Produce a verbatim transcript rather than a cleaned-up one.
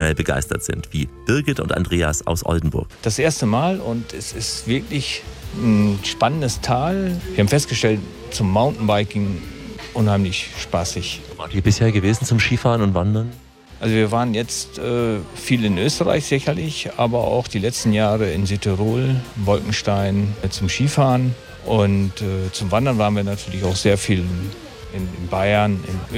schnell begeistert sind, wie Birgit und Andreas aus Oldenburg. Das erste Mal und es ist wirklich ein spannendes Tal. Wir haben festgestellt, zum Mountainbiking unheimlich spaßig. Wo wart ihr bisher gewesen zum Skifahren und Wandern? Also wir waren jetzt äh, viel in Österreich sicherlich, aber auch die letzten Jahre in Südtirol, Wolkenstein äh, zum Skifahren. Und äh, zum Wandern waren wir natürlich auch sehr viel in, in Bayern, in